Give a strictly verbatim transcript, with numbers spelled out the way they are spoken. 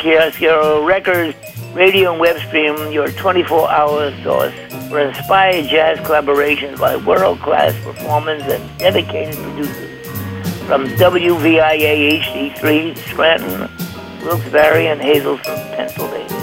Chiaroscuro Records, radio and web stream, your twenty-four hour source for inspired jazz collaborations by world-class performers and dedicated producers. From W V I A H D three, Scranton, Wilkes-Barre, and Hazleton, Pennsylvania.